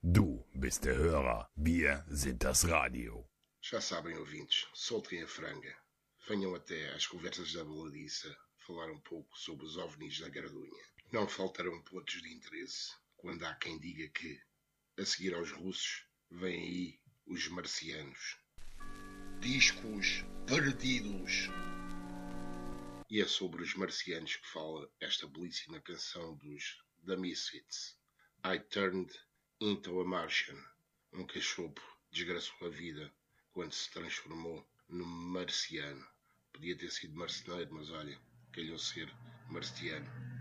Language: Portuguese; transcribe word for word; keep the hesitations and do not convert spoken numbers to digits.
Du bist der Hörer, wir sind das Radio. Já sabem, ouvintes, soltem a franga. Venham até às conversas da baladiça falar um pouco sobre os ovnis da Gardunha. Não faltarão pontos de interesse quando há quem diga que, a seguir aos russos, vêm aí os marcianos. Discos perdidos. E é sobre os marcianos que fala esta belíssima canção dos The Misfits. I Turned into a Martian. Um cachopo desgraçou a vida quando se transformou num marciano. Podia ter sido marceneiro, mas olha, calhou ser marciano.